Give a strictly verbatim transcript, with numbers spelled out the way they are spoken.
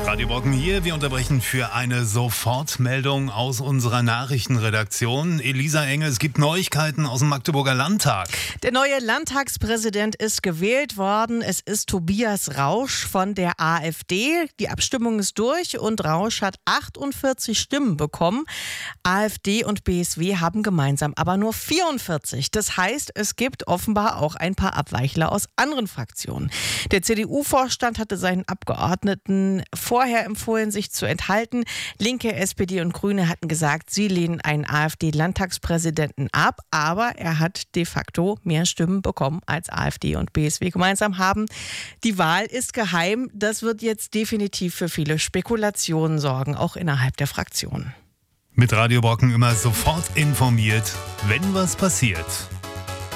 Radio Brocken hier. Wir unterbrechen für eine Sofortmeldung aus unserer Nachrichtenredaktion. Elisa Engel, es gibt Neuigkeiten aus dem Magdeburger Landtag. Der neue Landtagspräsident ist gewählt worden. Es ist Tobias Rausch von der AfD. Die Abstimmung ist durch und Rausch hat achtundvierzig Stimmen bekommen. AfD und B S W haben gemeinsam aber nur vierundvierzig. Das heißt, es gibt offenbar auch ein paar Abweichler aus anderen Fraktionen. Der C D U-Vorstand hatte seinen Abgeordneten vorher empfohlen, sich zu enthalten. Linke, S P D und Grüne hatten gesagt, sie lehnen einen AfD-Landtagspräsidenten ab, aber er hat de facto mehr Stimmen bekommen, als AfD und B S W gemeinsam haben. Die Wahl ist geheim. Das wird jetzt definitiv für viele Spekulationen sorgen, auch innerhalb der Fraktion. Mit Radio Brocken immer sofort informiert, wenn was passiert.